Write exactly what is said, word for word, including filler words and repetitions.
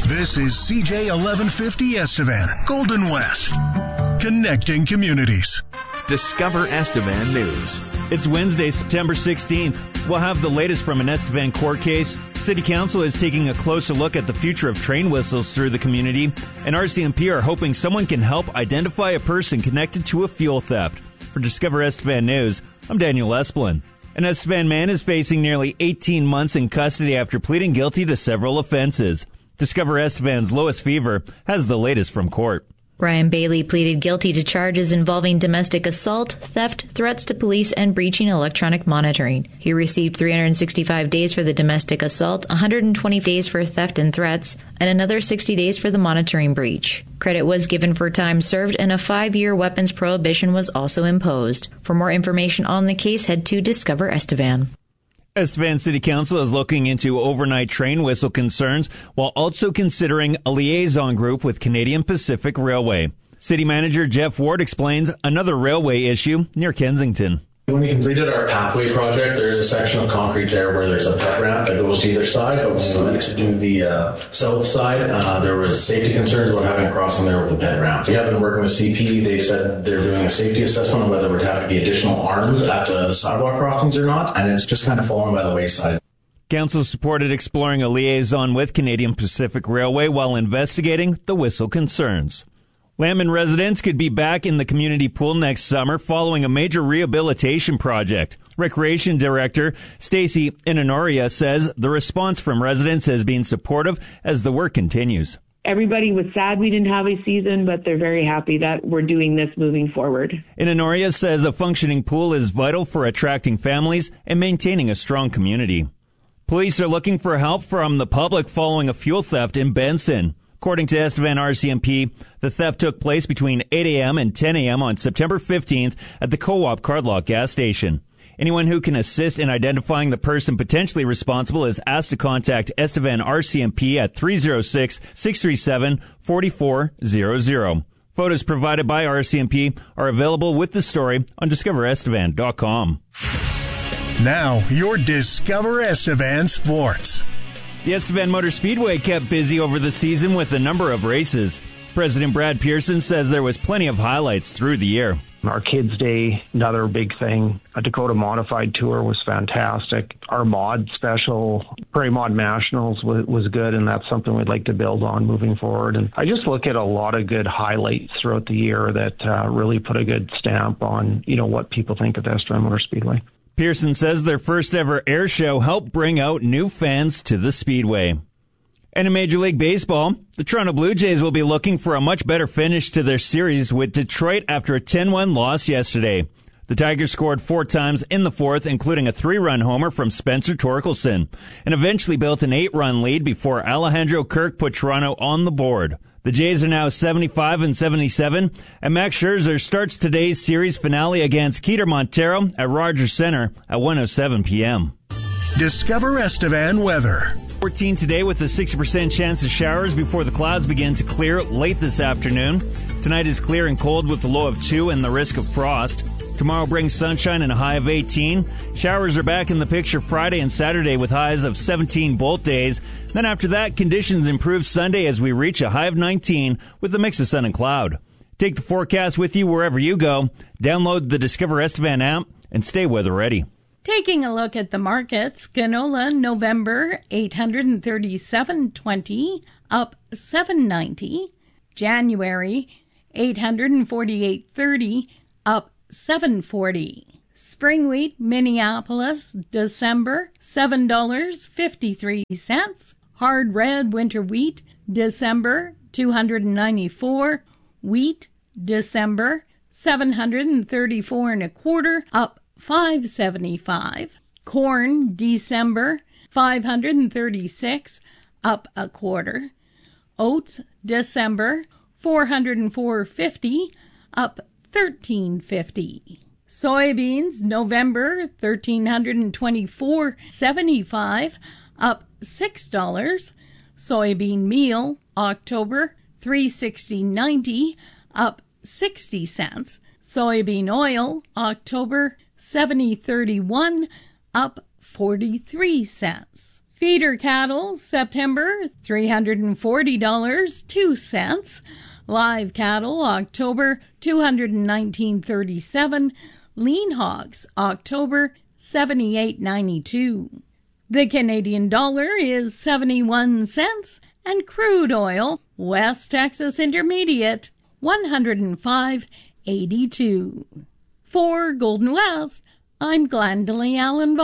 This is C J eleven fifty Estevan, Golden West. Connecting communities. Discover Estevan News. It's Wednesday, September sixteenth. We'll have the latest from an Estevan court case. City Council is taking a closer look at the future of train whistles through the community. And R C M P are hoping someone can help identify a person connected to a fuel theft. For Discover Estevan News, I'm Daniel Esplin. An Estevan man is facing nearly eighteen months in custody after pleading guilty to several offenses. Discover Estevan's Lois Fever has the latest from court. Ryan Bailey pleaded guilty to charges involving domestic assault, theft, threats to police, and breaching electronic monitoring. He received three hundred sixty-five days for the domestic assault, one hundred twenty days for theft and threats, and another sixty days for the monitoring breach. Credit was given for time served, and a five-year weapons prohibition was also imposed. For more information on the case, head to Discover Estevan. Estevan City Council is looking into overnight train whistle concerns while also considering a liaison group with Canadian Pacific Railway. City Manager Jeff Ward explains another railway issue near Kensington. When we completed our pathway project, there's a section of concrete there where there's a pet ramp that goes to either side. But when we went to do the uh, south side, uh, there was safety concerns about having a crossing there with the pet ramp. We have been working with C P. They said they're doing a safety assessment on whether there would have to be additional arms at the sidewalk crossings or not, and it's just kind of fallen by the wayside. Council supported exploring a liaison with Canadian Pacific Railway while investigating the whistle concerns. Lambton residents could be back in the community pool next summer following a major rehabilitation project. Recreation Director Stacy Inanoria says the response from residents has been supportive as the work continues. Everybody was sad we didn't have a season, but they're very happy that we're doing this moving forward. Inanoria says a functioning pool is vital for attracting families and maintaining a strong community. Police are looking for help from the public following a fuel theft in Benson. According to Estevan R C M P, the theft took place between eight a.m. and ten a.m. on September fifteenth at the Co-op Cardlock gas station. Anyone who can assist in identifying the person potentially responsible is asked to contact Estevan R C M P at three oh six, six three seven, four four zero zero. Photos provided by R C M P are available with the story on discover estevan dot com. Now, your Discover Estevan Sports. The Estevan Motor Speedway kept busy over the season with a number of races. President Brad Pearson says there was plenty of highlights through the year. Our Kids Day, another big thing. A Dakota Modified Tour was fantastic. Our mod special, Prairie Mod Nationals, was, was good, and that's something we'd like to build on moving forward. And I just look at a lot of good highlights throughout the year that uh, really put a good stamp on, you know, what people think of Estevan Motor Speedway. Pearson says their first ever air show helped bring out new fans to the Speedway. And in Major League Baseball, the Toronto Blue Jays will be looking for a much better finish to their series with Detroit after a ten one loss yesterday. The Tigers scored four times in the fourth, including a three-run homer from Spencer Torkelson, and eventually built an eight-run lead before Alejandro Kirk put Toronto on the board. The Jays are now seventy-five and seventy-seven, and Max Scherzer starts today's series finale against Keter Montero at Rogers Center at one oh seven p.m. Discover Estevan weather. fourteen today with a sixty percent chance of showers before the clouds begin to clear late this afternoon. Tonight is clear and cold with a low of two and the risk of frost. Tomorrow brings sunshine and a high of eighteen. Showers are back in the picture Friday and Saturday with highs of seventeen both days. Then after that, conditions improve Sunday as we reach a high of nineteen with a mix of sun and cloud. Take the forecast with you wherever you go. Download the Discover Estevan app and stay weather ready. Taking a look at the markets, canola November eight hundred thirty-seven twenty up seven ninety. January eight hundred forty-eight thirty up seven forty. Spring wheat Minneapolis December seven dollars and fifty-three cents. Hard red winter wheat December two hundred ninety-four. Wheat December seven hundred thirty-four and a quarter up five seventy-five. Corn December five hundred thirty-six up a quarter. Oats December four hundred four fifty up thirteen fifty. Soybeans November thirteen twenty-four seventy-five up six dollars. Soybean meal October three sixty ninety up sixty cents. Soybean oil October seventy thirty-one up forty-three cents. Feeder cattle, September, three hundred forty dollars and two cents. Live cattle, October, two hundred nineteen dollars and thirty-seven cents. Lean hogs, October, seventy-eight dollars and ninety-two cents. The Canadian dollar is seventy-one cents, and crude oil, West Texas Intermediate, one hundred five dollars and eighty-two cents. For Golden West, I'm Glendalee Allen.